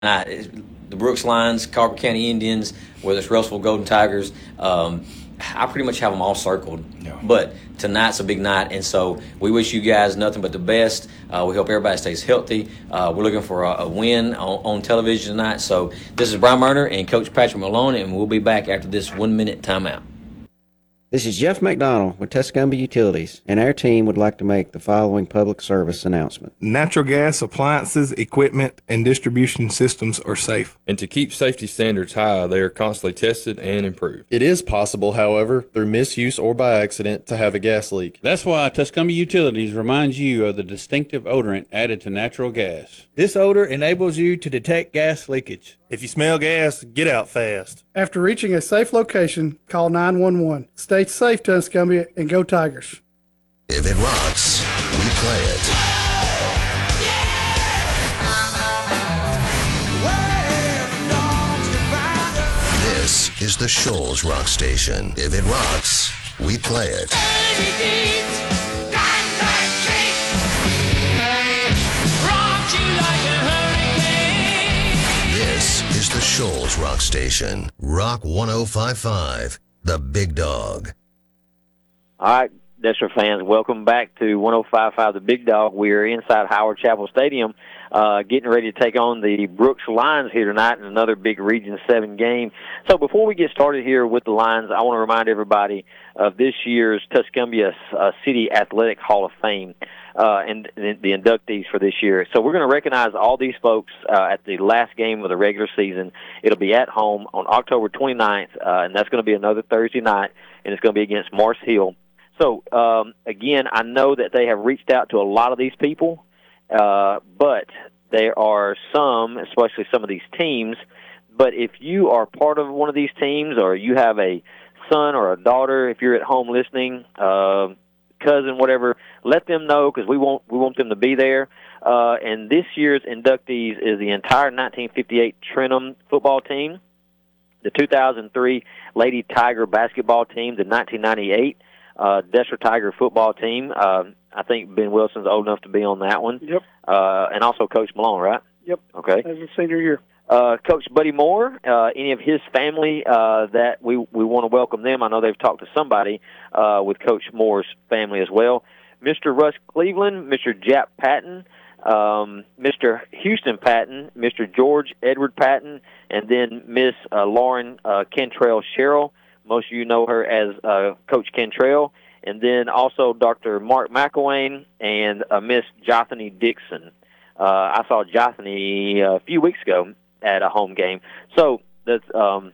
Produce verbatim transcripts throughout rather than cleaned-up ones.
the Brooks Lions, Carver County Indians, whether it's Russellville Golden Tigers, um, I pretty much have them all circled. Yeah. But tonight's a big night, and so we wish you guys nothing but the best. Uh, we hope everybody stays healthy. Uh, we're looking for a, a win on, on television tonight. So this is Brian Murner and Coach Patrick Malone, and we'll be back after this one-minute timeout. This is Jeff McDonald with Tuscumbia Utilities, and our team would like to make the following public service announcement. Natural gas appliances, equipment, and distribution systems are safe. And to keep safety standards high, they are constantly tested and improved. It is possible, however, through misuse or by accident, to have a gas leak. That's why Tuscumbia Utilities reminds you of the distinctive odorant added to natural gas. This odor enables you to detect gas leakage. If you smell gas, get out fast. After reaching a safe location, call nine one one. Stay safe, Tuscumbia, and go Tigers. If it rocks, we play it. This is the Shoals Rock Station. If it rocks, we play it. This is the Shoals Rock Station. Rock one oh five point five, the Big Dog. All right, Desher fans, welcome back to one oh five point five, the Big Dog. We're inside Howard Chapel Stadium, uh, getting ready to take on the Brooks Lions here tonight in another big Region seven game. So before we get started here with the Lions, I want to remind everybody of this year's Tuscumbia uh, City Athletic Hall of Fame. Uh, and the, the inductees for this year. So we're going to recognize all these folks uh, at the last game of the regular season. It'll be at home on October twenty-ninth, uh, and that's going to be another Thursday night, and it's going to be against Mars Hill. So, um, again, I know that they have reached out to a lot of these people, uh, but there are some, especially some of these teams, but if you are part of one of these teams or you have a son or a daughter, if you're at home listening, uh, cousin, whatever, let them know because we want we want them to be there. Uh, and this year's inductees is the entire nineteen fifty-eight Trenton football team, the two thousand three Lady Tiger basketball team, the nineteen ninety-eight uh, Desher Tiger football team. Uh, I think Ben Wilson's old enough to be on that one. Yep. Uh, and also Coach Malone, right? Yep. Okay. As a senior year. Uh, Coach Buddy Moore, uh, any of his family uh, that we, we want to welcome them. I know they've talked to somebody uh, with Coach Moore's family as well. Mister Russ Cleveland, Mister Jap Patton, um, Mister Houston Patton, Mister George Edward Patton, and then Miss uh, Lauren uh, Cantrell Sherrill. Most of you know her as uh, Coach Cantrell. And then also Doctor Mark McElwain and uh, Miss Jothany Dixon. Uh, I saw Jothany a few weeks ago at a home game. So that's, um,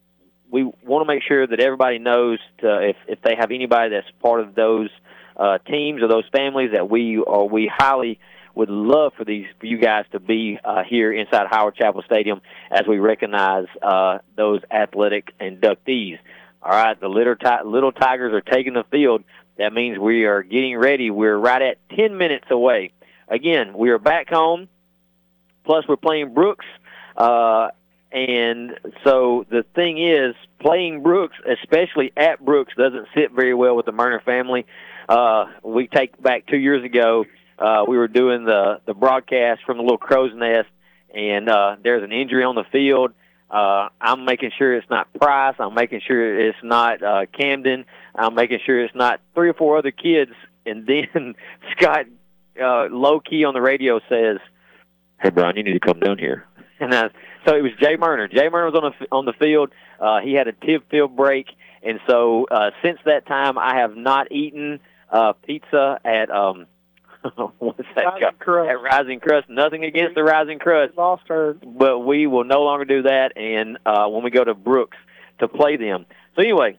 we want to make sure that everybody knows to, if, if they have anybody that's part of those uh, teams or those families that we or we highly would love for these for you guys to be uh, here inside Howard Chapel Stadium as we recognize uh, those athletic inductees. All right, the little, ti- little Tigers are taking the field. That means we are getting ready. We're right at ten minutes away. Again, we are back home, plus we're playing Brooks. Uh, and so the thing is, playing Brooks, especially at Brooks, doesn't sit very well with the Murner family. Uh, we take back two years ago, uh, we were doing the, the broadcast from the little crow's nest, and uh, there's an injury on the field. Uh, I'm making sure it's not Price. I'm making sure it's not uh, Camden. I'm making sure it's not three or four other kids. And then Scott, uh, low-key on the radio, says, "Hey, Brian, you need to come down here." And uh, so it was Jay Murner. Jay Murner was on the on the field. Uh, he had a tib field break, and so uh, since that time, I have not eaten uh, pizza at um, what's that Rising called? Crust. At Rising Crust. Nothing against the Rising Crust, lost her, but we will no longer do that. And uh, when we go to Brooks to play them, so anyway,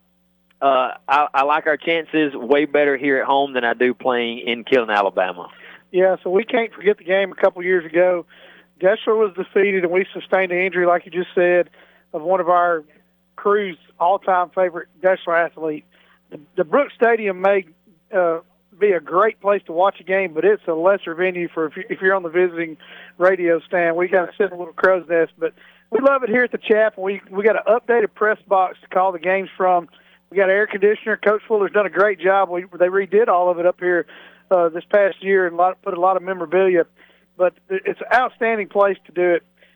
uh, I, I like our chances way better here at home than I do playing in Killen, Alabama. Yeah, so we can't forget the game a couple years ago. Desher was defeated, and we sustained an injury, like you just said, of one of our crew's all-time favorite Desher athlete. The, the Brooks Stadium may uh, be a great place to watch a game, but it's a lesser venue for if, you, if you're on the visiting radio stand. We got to sit in a little crow's nest, but we love it here at the Chapel. We we got an updated press box to call the games from. We got air conditioner. Coach Fuller's done a great job. We, they redid all of it up here uh, this past year and a lot, put a lot of memorabilia. But it's an outstanding place to do it.